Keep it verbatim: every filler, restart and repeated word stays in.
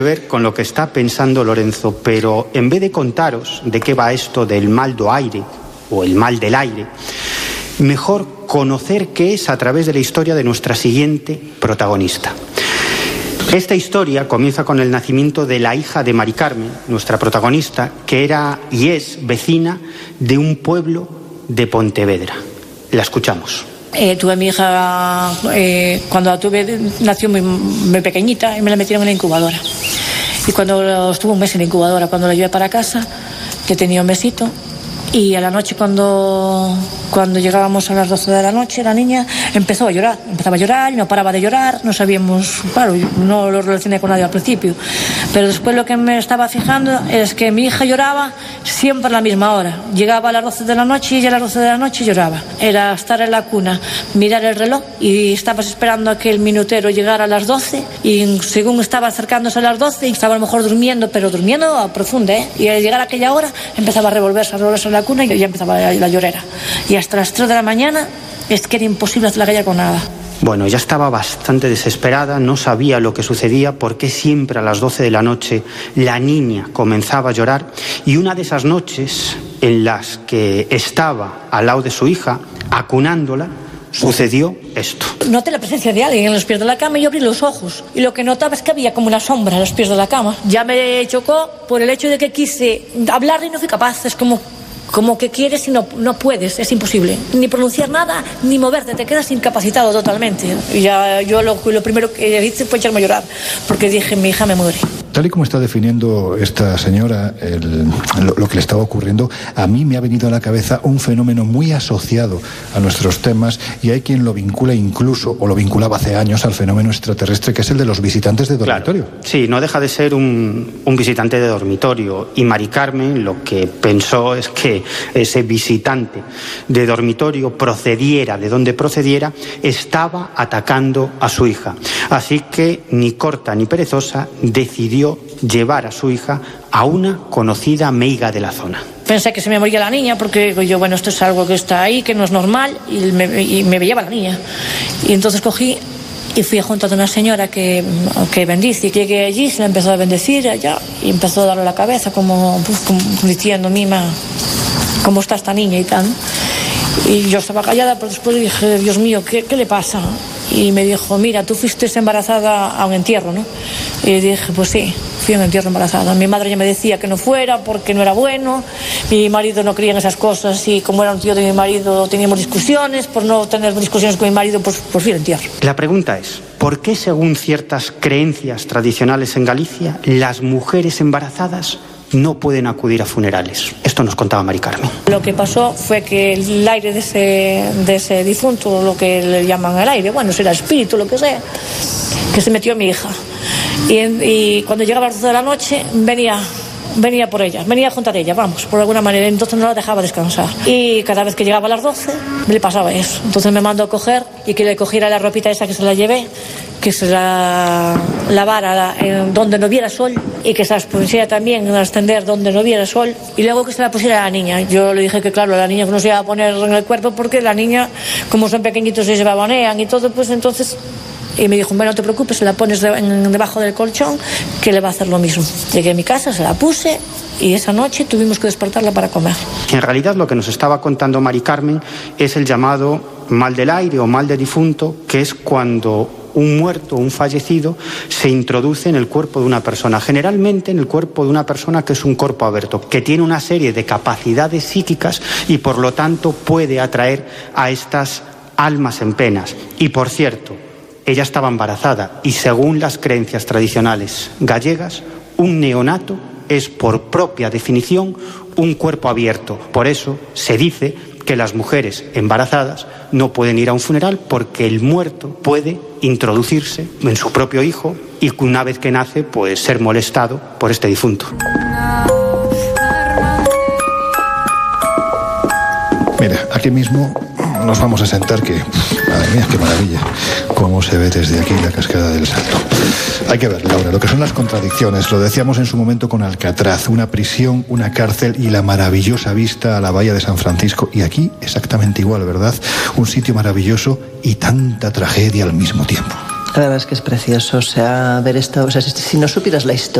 ver con lo que está pensando Lorenzo, pero en vez de contaros de qué va esto del mal do aire o el mal del aire, mejor conocer qué es a través de la historia de nuestra siguiente protagonista. Esta historia comienza con el nacimiento de la hija de Mari Carmen, nuestra protagonista, que era y es vecina de un pueblo de Pontevedra. La escuchamos. Eh, tuve a mi hija, eh, cuando la tuve, nació muy, muy pequeñita y me la metieron en la incubadora. Y cuando estuvo un mes en la incubadora, cuando la llevé para casa, que tenía un mesito, y a la noche cuando, cuando llegábamos a las doce de la noche, la niña empezó a llorar, empezaba a llorar y no paraba de llorar, no sabíamos, claro, no lo relacioné con nadie al principio, pero después lo que me estaba fijando es que mi hija lloraba siempre a la misma hora, llegaba a las doce de la noche y ella a las doce de la noche lloraba, era estar en la cuna, mirar el reloj y estabas esperando a que el minutero llegara a las doce y según estaba acercándose a las doce y estaba a lo mejor durmiendo, pero durmiendo a profunda, ¿eh? Y al llegar a aquella hora empezaba a revolverse, a revolverse en la cuna y ya empezaba la, la llorera. Y hasta las tres de la mañana es que era imposible hacer la galla con nada. Bueno, ya estaba bastante desesperada, no sabía lo que sucedía, porque siempre a las doce de la noche la niña comenzaba a llorar, y una de esas noches en las que estaba al lado de su hija, acunándola, sucedió esto. Noté la presencia de alguien en los pies de la cama y yo abrí los ojos. Y lo que notaba es que había como una sombra en los pies de la cama. Ya me chocó por el hecho de que quise hablar y no fui capaz. Es como, como que quieres y no, no puedes, es imposible. Ni pronunciar nada, ni moverte, te quedas incapacitado totalmente. Y ya yo lo, lo primero que hice fue echarme a llorar, porque dije, mi hija me muere. Tal y como está definiendo esta señora el, lo, lo que le estaba ocurriendo, a mí me ha venido a la cabeza un fenómeno muy asociado a nuestros temas, y hay quien lo vincula incluso, o lo vinculaba hace años, al fenómeno extraterrestre, que es el de los visitantes de dormitorio. Claro, sí, no deja de ser un, un visitante de dormitorio, y Mari Carmen lo que pensó es que ese visitante de dormitorio, procediera de donde procediera, estaba atacando a su hija. Así que, ni corta ni perezosa, decidió llevar a su hija a una conocida meiga de la zona. Pensé que se me moría la niña porque yo, bueno, esto es algo que está ahí, que no es normal, y me, y me veía la niña. Y entonces cogí y fui junto a una señora que, que bendice, y llegué allí, se la empezó a bendecir allá, y empezó a darle la cabeza como, pues, como diciendo, mima, ¿cómo está esta niña y tal? Y yo estaba callada, pero después dije, Dios mío, ¿qué, qué le pasa? Y me dijo, mira, tú fuiste embarazada a un entierro, ¿no? Y dije, pues sí, fui a un entierro embarazada. Mi madre ya me decía que no fuera porque no era bueno, mi marido no creía en esas cosas, y como era un tío de mi marido teníamos discusiones, por no tener discusiones con mi marido, pues, pues fui al entierro. La pregunta es, ¿por qué, según ciertas creencias tradicionales en Galicia, las mujeres embarazadas no pueden acudir a funerales? Esto nos contaba Mari Carmen. Lo que pasó fue que el aire de ese, de ese difunto, lo que le llaman el aire, bueno, será espíritu, lo que sea, que se metió a mi hija. Y, y cuando llegaba a las doce de la noche, venía, venía por ella, venía a juntar a ella, vamos, por alguna manera. Entonces no la dejaba descansar. Y cada vez que llegaba a las doce, me le pasaba eso. Entonces me mandó a coger y que le cogiera la ropita esa que se la llevé, que se la lavara en donde no viera sol, y que se las pusiera también a extender donde no viera sol, y luego que se la pusiera a la niña. Yo le dije que claro, la niña que no se iba a poner en el cuerpo, porque la niña, como son pequeñitos y se babonean y todo, pues entonces... Y me dijo, bueno, no te preocupes, se la pones de, en, debajo del colchón, que le va a hacer lo mismo. Llegué a mi casa, se la puse, y esa noche tuvimos que despertarla para comer. En realidad lo que nos estaba contando Mari Carmen es el llamado mal del aire o mal de difunto, que es cuando un muerto o un fallecido se introduce en el cuerpo de una persona, generalmente en el cuerpo de una persona que es un cuerpo abierto, que tiene una serie de capacidades psíquicas y por lo tanto puede atraer a estas almas en penas. Y por cierto, ella estaba embarazada, y según las creencias tradicionales gallegas, un neonato es por propia definición un cuerpo abierto. Por eso se dice que las mujeres embarazadas no pueden ir a un funeral, porque el muerto puede introducirse en su propio hijo y una vez que nace, pues ser molestado por este difunto. Mira, aquí mismo nos vamos a sentar, que, madre mía, qué maravilla, cómo se ve desde aquí la cascada del Salto. Hay que ver, Laura, lo que son las contradicciones. Lo decíamos en su momento con Alcatraz, una prisión, una cárcel y la maravillosa vista a la bahía de San Francisco. Y aquí exactamente igual, ¿verdad? Un sitio maravilloso y tanta tragedia al mismo tiempo. La verdad es que es precioso, o sea, ver esto, o sea, si, si no supieras la historia